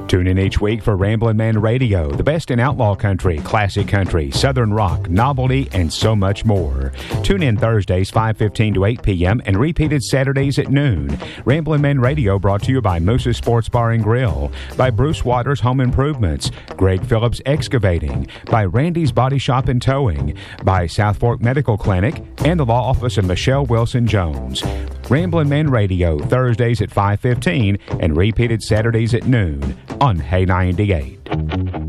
Tune in each week for Ramblin' Man Radio, the best in outlaw country, classic country, southern rock, novelty, and so much more. Tune in Thursdays 5:15 to 8 p.m. and repeated Saturdays at noon. Ramblin' Man Radio brought to you by Moose's Sports Bar and Grill, by Bruce Waters Home Improvements, Greg Phillips Excavating, by Randy's Body Shop and Towing, by South Fork Medical Clinic, and the law office of Michelle Wilson Jones. Ramblin' Man Radio, Thursdays at 5:15 and repeated Saturdays at noon on Hay 98.